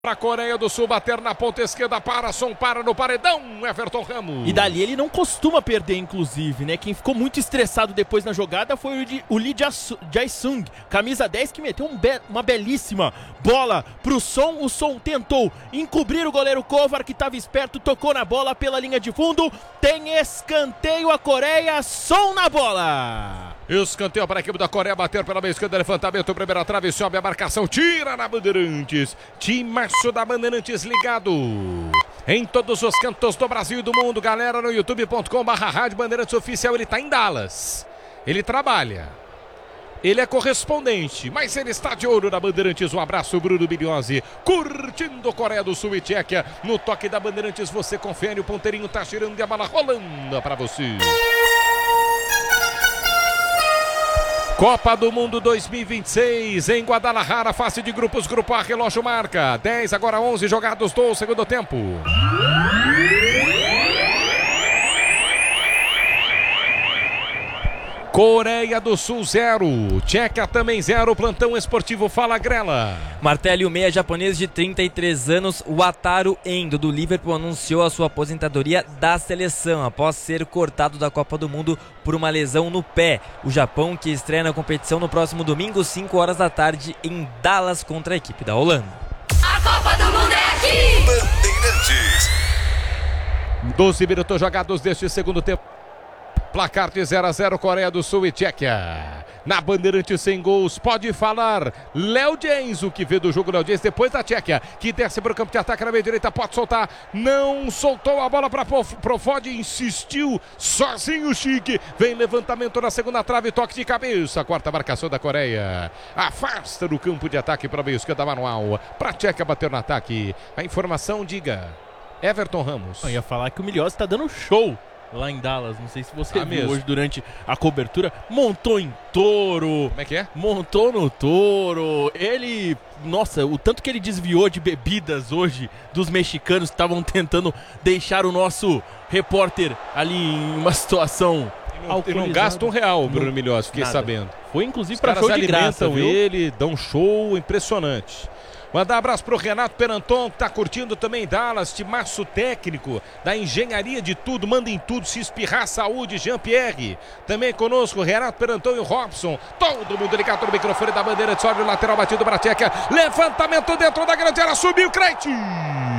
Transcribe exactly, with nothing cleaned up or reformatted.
Para a Coreia do Sul bater na ponta esquerda, para, Son para no paredão, Everton Ramos. E dali ele não costuma perder, inclusive, né? Quem ficou muito estressado depois na jogada foi o, o Lee Jae-sung, camisa dez, que meteu um be uma belíssima bola pro Son. O Son tentou encobrir o goleiro Kovar, que estava esperto, tocou na bola pela linha de fundo. Tem escanteio a Coreia, Son na bola. Escanteio para a equipe da Coreia, bater pela meia esquerda, levantamento, primeira trave, sobe a marcação, tira na Bandeirantes. Timaço da Bandeirantes ligado em todos os cantos do Brasil e do mundo. Galera, no youtube ponto com barra rádio Bandeirantes Oficial. Ele está em Dallas, ele trabalha, ele é correspondente, mas ele está de ouro na Bandeirantes. Um abraço, Bruno Bigliosi, curtindo Coreia do Sul e Tchequia. No toque da Bandeirantes você confere, o ponteirinho tá girando e a bola rolando para você. Copa do Mundo dois mil e vinte e seis em Guadalajara, fase de grupos, grupo A, relógio marca dez, agora onze jogados do segundo tempo. Coreia do Sul zero, Tcheca também zero, plantão esportivo Fala Grela. Martelli, o meia japonês de trinta e três anos, Wataru Endo, do Liverpool, anunciou a sua aposentadoria da seleção após ser cortado da Copa do Mundo por uma lesão no pé. O Japão, que estreia na competição no próximo domingo, cinco horas da tarde, em Dallas, contra a equipe da Holanda. A Copa do Mundo é aqui! Bandeirantes. doze minutos jogados deste segundo tempo. Placar de zero a zero, Coreia do Sul e Tchequia. Na Bandeirantes sem gols, pode falar Léo James, o que vê do jogo Léo James depois da Tchequia, que desce para o campo de ataque na meia direita, pode soltar, não soltou a bola para Profod, insistiu sozinho Chique, vem levantamento na segunda trave, toque de cabeça, quarta marcação da Coreia, afasta do campo de ataque para a meia esquerda manual, para a Tchequia bater no ataque. A informação, diga, Everton Ramos. Eu ia falar que o Milhós está dando show lá em Dallas, não sei se você ah, viu mesmo. Hoje durante a cobertura, montou em touro. Como é que é? Montou no touro. Ele, nossa, o tanto que ele desviou de bebidas hoje dos mexicanos que estavam tentando deixar o nosso repórter ali em uma situação. E não, não gasta um real, Bruno Milhós, fiquei nada. sabendo. Foi inclusive para show de graça, viu? Ele, dão um show impressionante. Mandar um abraço pro Renato Peranton, que tá curtindo também Dallas, timaço técnico da engenharia de tudo, manda em tudo, se espirrar, saúde, Jean-Pierre. Também conosco, Renato Peranton e o Robson. Todo mundo ligado no microfone da bandeira de sódio, lateral batido para a Tchequia. Levantamento dentro da grande área, subiu Crente.